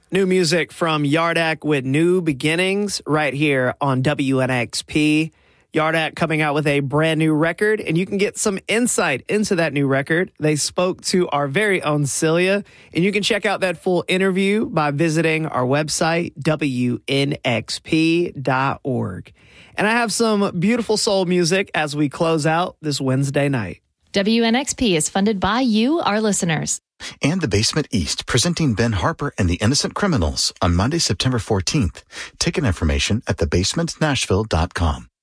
New music from Yardak with New Beginnings right here on WNXP. Yardak coming out with a brand new record, and you can get some insight into that new record. They spoke to our very own Celia, and you can check out that full interview by visiting our website, WNXP.org. And I have some beautiful soul music as we close out this Wednesday night. WNXP is funded by you, our listeners. And The Basement East, presenting Ben Harper and the Innocent Criminals on Monday, September 14th. Ticket information at thebasementnashville.com.